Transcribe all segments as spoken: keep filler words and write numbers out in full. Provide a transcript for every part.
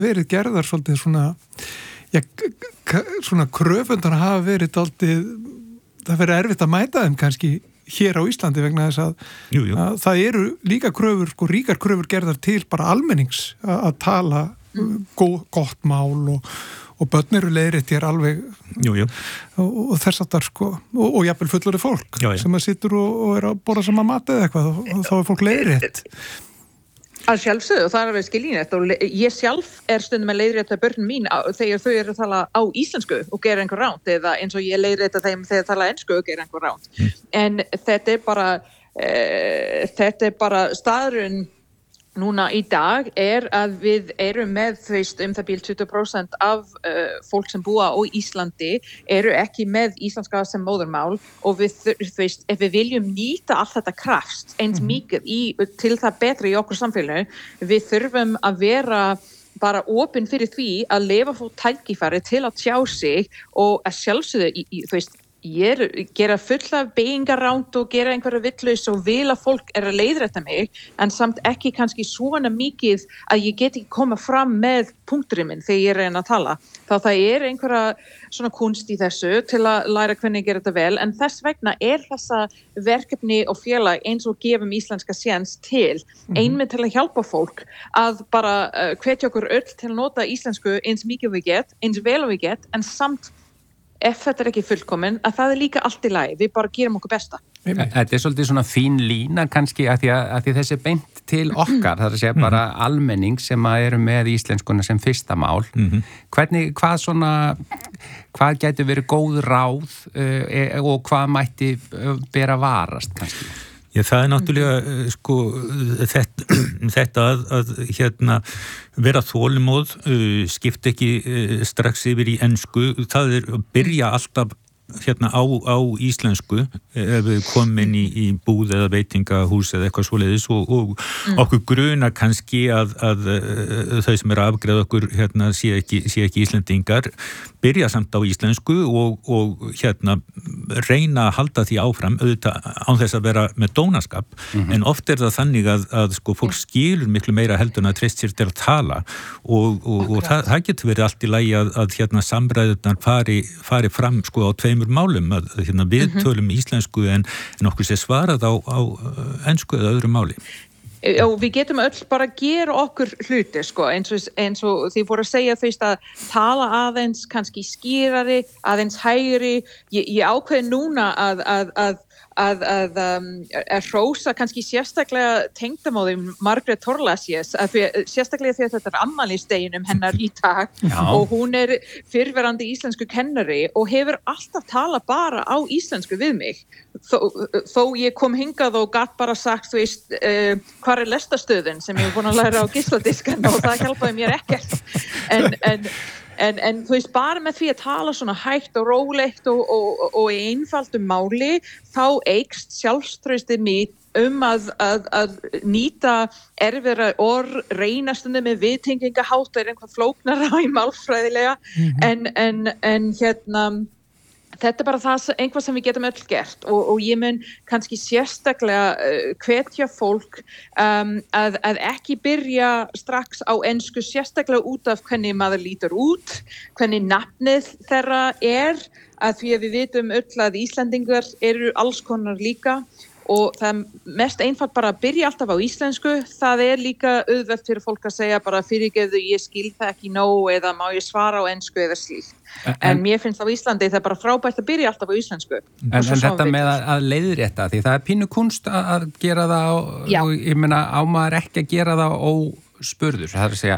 verið gerðar svolítið svona, já, svona kröfundar hafa verið dálítið, það verið erfitt að mæta þeim kannski hér á Íslandi vegna þess að, jú, jú. að það eru líka kröfur, sko, ríkar kröfur gerðar til bara almennings að, að tala mm. gó, gott mál og, og börn eru leiðrétt hér alveg jú, jú. og, og þess að það sko, og, og jafnvel fullorðið fólk já, já. sem að sittur og, og er að borða sama mat eða eitthvað og, og þá er fólk leiðrétt. Að sjálfsögðu og það er að vera skiljinett og ég sjálf er stundum að leiðrétta börn mín á, þegar þau eru að tala á íslensku og gera einhver ránt eða eins og ég leiðrétta þeim þegar tala ensku og gera einhver ránt. Mm. En þetta er bara, uh, þetta er bara staðurinn núna í dag er að við erum með þú veist um það bíl tuttugu prósent af uh, fólk sem búa á Íslandi eru ekki með íslenska sem móðurmál og við, þú veist, ef við viljum nýta allt þetta kraft eins mikið í, til það betra í okkur samfélagi við þurfum að vera bara opin fyrir því að lifa fólk tækifæri til að tjá sig og að sjálfsögðu, í, í, þú veist ég er, gera fulla beigingaránt og gera einhverja vitlaus og vil að fólk er að leiðrétta mig en samt ekki kannski svona mikið að ég get ekki koma fram með punkturinn minn þegar ég er að reyna að tala. Þá það er einhverja svona kunst í þessu til að læra hvernig gera þetta vel en þess vegna er þessa verkefni og félag eins og gefum íslenska séns til mm-hmm. einmitt til að hjálpa fólk að bara uh, hvetja okkur öll til að nota íslensku eins mikið við get, eins vel við get en samt ef þetta er ekki fullkomin, að það er líka allt í lagi, við bara gerum okkur besta. Þetta er svolítið svona fín lína kannski að því að, að því þessi beint til okkar, það er að segja bara almenning sem að eru með íslenskuna sem fyrsta mál. Mm-hmm. Hvernig, hvað svona, hvað getur verið góð ráð uh, og hvað mætti bera varast kannski? Já, það er náttúrulega sko þetta, þetta að, að hérna vera þolinmóð, uh, skipta ekki uh, strax yfir í ensku, það er að byrja alltaf hérna á, á íslensku ef við komum inn í, í búð eða veitingahús eða eitthvað svoleiðis og, og mm. okkur gruna kannski að, að, að þau sem eru að afgreiða okkur hérna sé ekki, sé ekki íslendingar byrja samt á íslensku og, og hérna reyna að halda því áfram auðvitað án þess að vera með dónaskap mm-hmm. en oft er það þannig að, að sko fólk skilur miklu meira heldur en að treyst sér til að tala og, og, og það, það getur verið allt í lagi að, að hérna samræðurnar fari, fari fram sko á tveimur málum að hérna við mm-hmm. tölum íslensku en, en okkur sé svarað á, á ensku eða öðru máli. Og við getum öll bara að gera okkur hluti sko, eins og, eins og því voru að segja þú veist að tala aðeins kannski skýrari, aðeins hægri ég, ég ákveði núna að, að, að að, að, um, að hrósa kannski sérstaklega tengdamóðum Margrét Thorlacius, að því, sérstaklega því að þetta er afmælisdeginum hennar í dag Já. Og hún er fyrrverandi íslensku kennari og hefur alltaf talað bara á íslensku við mig þó, þó ég kom hingað og gat bara sagt þú veist, uh, hvar er lestastöðin sem ég er búin að læra á gísladiskan og það hjálpaði mér ekkert en, en En, en þú veist, bara með því að tala svona hægt og rólegt og, og, og í einfaldum máli, þá eykst sjálfstraustið mitt um að, að, að nýta erfiðra orð, reyna stundum með viðtengingahátt, er einhvað flóknara í málfræðilega, mm-hmm. en, en, en hérna, þetta er bara það, einhvað sem við getum öll gert og, og ég mun kannski sérstaklega uh, hvetja fólk um, að, að ekki byrja strax á ensku, sérstaklega út af hvernig maður lítur út, hvernig nafnið þeirra er, að því að við vitum öll að Íslendingar eru alls konar líka og það er mest einfalt bara að byrja alltaf á íslensku, það er líka auðvelt fyrir fólk að segja bara fyrirgefðu ég skil það ekki nóg eða má ég svara á ensku eða slíkt. En, en mér finnst á Íslandi það er bara frábært að byrja alltaf á íslensku. En, en þetta með að, að leiðrétta því það er pínu kunst að, að gera það og, og ég meina á maður ekki að gera það óspurður, það er að segja.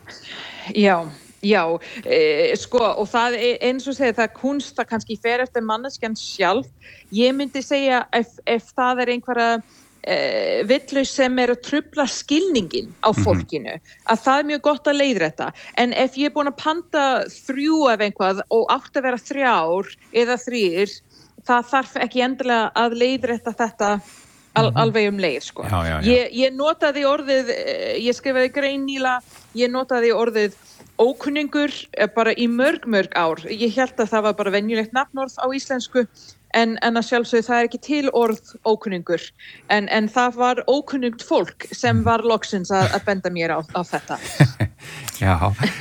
Já. Já, e, sko, og það er eins og segja, það er kunst, það kannski fer eftir manneskjan sjálf. Ég myndi segja ef, ef það er einhverja e, vitlaus sem er að trufla skilningin á fólkinu, mm-hmm. að það er mjög gott að leiðrétta. En ef ég er búin að panta þrjú af einhvað og átt að vera þrjár eða þrýr, það þarf ekki endilega að leiðrétta þetta al, alveg um leið sko. Já, já, já. Ég, ég notaði orðið, ég skrifaði grein nýla, ég notaði orðið ókunningur bara í mörg mörg ár. Ég held að það var bara venjulegt nafnorð á íslensku en, en að sjálfsögðu það er ekki til orð ókunningur en, en það var ókunnugt fólk sem var loksins að, að benda mér á, á þetta. Já,